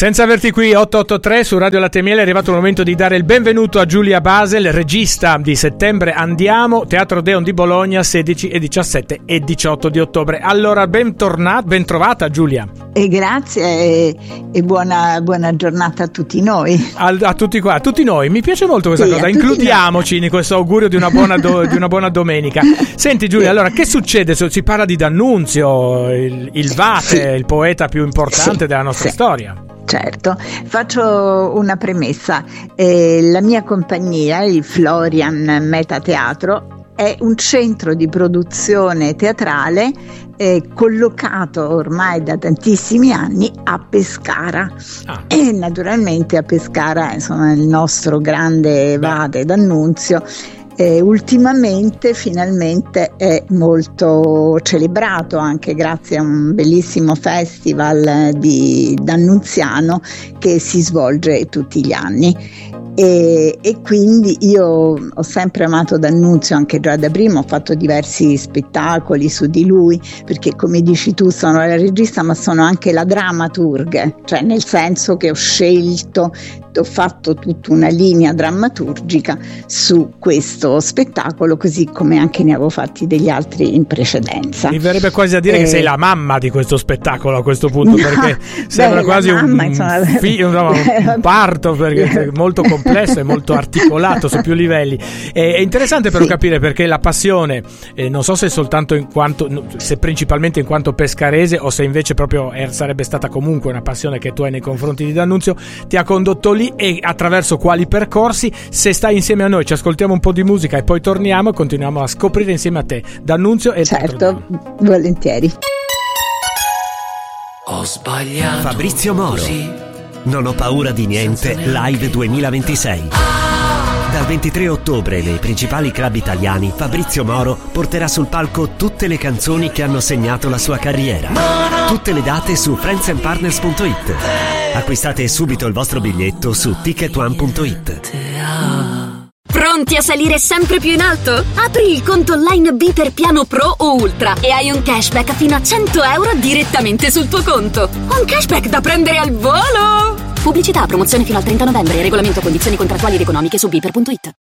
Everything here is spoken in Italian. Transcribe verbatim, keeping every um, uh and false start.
Senza averti qui, otto otto tre su Radio Latte e Miele, è arrivato il momento di dare il benvenuto a Giulia Basel, regista di Settembre Andiamo, Teatro Deon di Bologna, sedici e diciassette e diciotto di ottobre. Allora, bentornata, ben trovata Giulia. E grazie e, e buona, buona giornata a tutti noi. A, a tutti qua, a tutti noi. Mi piace molto questa sì, cosa, includiamoci in questo augurio di una buona, do, di una buona domenica. Senti Giulia, sì. Allora, che succede? Si parla di D'Annunzio, il, il Vate, sì. il poeta più importante sì. della nostra sì. storia. Certo, faccio una premessa. Eh, la mia compagnia, il Florian Meta Teatro, è un centro di produzione teatrale eh, collocato ormai da tantissimi anni a Pescara. Ah. E naturalmente a Pescara, insomma, il nostro grande Vate D'Annunzio Eh, ultimamente finalmente è molto celebrato anche grazie a un bellissimo festival di D'Annunziano che si svolge tutti gli anni. E, e quindi io ho sempre amato D'Annunzio, anche già da prima ho fatto diversi spettacoli su di lui, perché come dici tu sono la regista ma sono anche la drammaturga, cioè nel senso che ho scelto, ho fatto tutta una linea drammaturgica su questo spettacolo, così come anche ne avevo fatti degli altri in precedenza. Mi verrebbe quasi a dire eh, che sei la mamma di questo spettacolo a questo punto, no, perché sembra beh, quasi mamma, un, insomma, fi- no, un parto, perché è molto complesso e molto articolato su più livelli. È, è interessante però sì. capire perché la passione, eh, non so se soltanto in quanto, se principalmente in quanto pescarese o se invece proprio è, sarebbe stata comunque una passione che tu hai nei confronti di D'Annunzio, ti ha condotto lì e attraverso quali percorsi. Se stai insieme a noi ci ascoltiamo un po' di musica e poi torniamo e continuiamo a scoprire insieme a te D'Annunzio e il certo, volentieri. Ho sbagliato Fabrizio Moro così. Non ho paura di niente Live duemilaventisei. Dal ventitré ottobre nei principali club italiani Fabrizio Moro porterà sul palco tutte le canzoni che hanno segnato la sua carriera. Tutte le date su friends and partners punto it. Acquistate subito il vostro biglietto su ticket one punto it. Pronti a salire sempre più in alto? Apri il conto online B per piano Pro o Ultra e hai un cashback fino a cento euro direttamente sul tuo conto. Un cashback da prendere al volo! Pubblicità, promozione fino al trenta novembre. Regolamento, condizioni contrattuali ed economiche su biper punto it.